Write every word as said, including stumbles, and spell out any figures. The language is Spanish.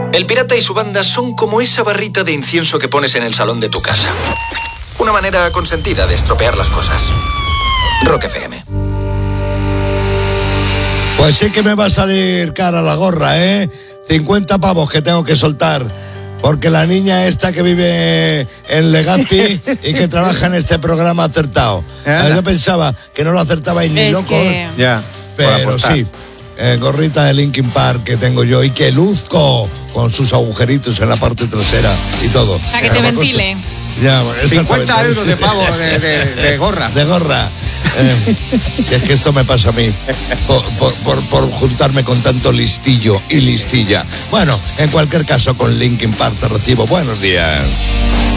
El pirata y su banda son como esa barrita de incienso que pones en el salón de tu casa. Una manera consentida de estropear las cosas. Rock F M. Pues sí que me va a salir cara la gorra, ¿eh? cincuenta pavos que tengo que soltar. Porque la niña esta que vive en Legazpi y que trabaja en este programa ha acertado. Yo pensaba que no lo acertabais ni es loco. Que... Ya. Pero sí. Eh, gorrita de Linkin Park que tengo yo y que luzco con sus agujeritos en la parte trasera y todo. Para que te ventile. Ya, cincuenta euros de pavo de, de, de gorra. De gorra. Eh, es que esto me pasa a mí por, por, por, por juntarme con tanto listillo y listilla. Bueno, en cualquier caso con Linkin Park te recibo. Buenos días.